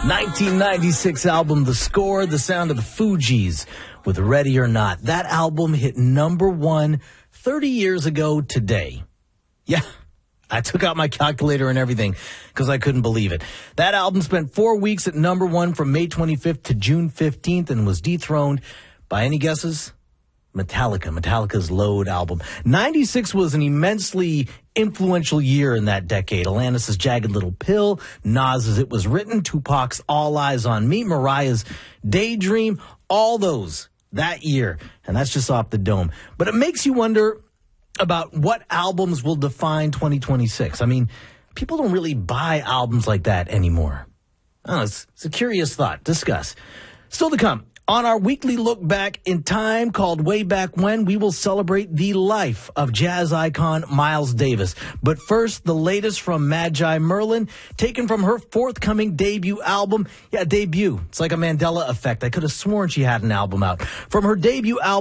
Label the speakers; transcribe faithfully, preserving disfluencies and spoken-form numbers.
Speaker 1: nineteen ninety-six album, The Score, the sound of the Fugees with Ready or Not. That album hit number one thirty years ago today. Yeah, I took out my calculator and everything because I couldn't believe it. That album spent four weeks at number one from May twenty-fifth to June fifteenth and was dethroned by, any guesses? Metallica, Metallica's Load album. ninety-six was an immensely influential year in that decade. Alanis' Jagged Little Pill, Nas's It Was Written, Tupac's All Eyes on Me, Mariah's Daydream, all those that year. And that's just off the dome. But it makes you wonder about what albums will define twenty twenty-six. I mean, people don't really buy albums like that anymore. Oh, it's, it's a curious thought. Discuss. Still to come. On our weekly look back in time called Way Back When, we will celebrate the life of jazz icon Miles Davis. But first, the latest from Magi Merlin, taken from her forthcoming debut album. Yeah, debut. It's like a Mandela effect. I could have sworn she had an album out. From her debut album,